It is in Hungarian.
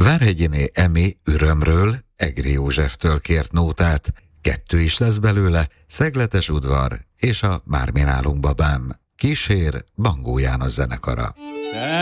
Várhegyiné Emi Ürömről, Egri Józseftől kért nótát, 2 is lesz belőle, Szegletes udvar és a Már mi nálunk babám. Kísér Bangó János zenekara.